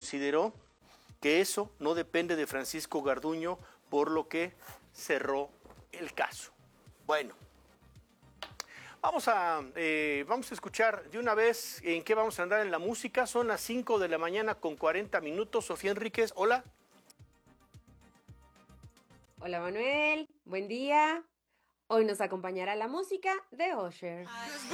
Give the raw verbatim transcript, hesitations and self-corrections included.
consideró que eso no depende de Francisco Garduño, por lo que cerró el caso. Bueno, vamos a, eh, vamos a escuchar de una vez en qué vamos a andar en la música. Son las cinco de la mañana con cuarenta minutos. Sofía Enríquez, hola. Hola Manuel, buen día. Hoy nos acompañará la música de Usher.